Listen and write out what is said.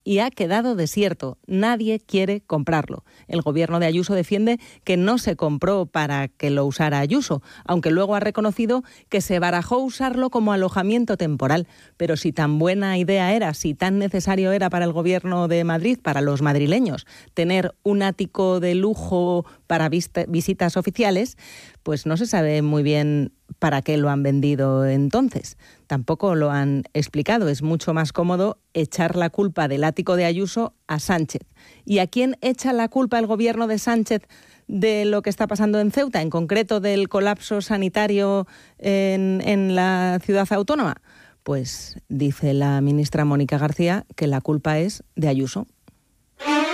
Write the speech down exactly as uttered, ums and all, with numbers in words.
y ha quedado desierto. Nadie quiere comprarlo. El gobierno de Ayuso defiende que no se compró para que lo usara Ayuso, aunque luego ha reconocido que se barajó usarlo como alojamiento temporal. Pero si tan buena idea era, si tan necesario era para el gobierno de Madrid, para los madrileños, tener un ático de lujo para visitas oficiales, pues no se sabe muy bien para qué lo han vendido entonces. Tampoco lo han explicado. Es mucho más cómodo echar la culpa del ático de Ayuso a Sánchez. ¿Y a quién echa la culpa el gobierno de Sánchez de lo que está pasando en Ceuta, en concreto del colapso sanitario en, en la ciudad autónoma? Pues dice la ministra Mónica García que la culpa es de Ayuso.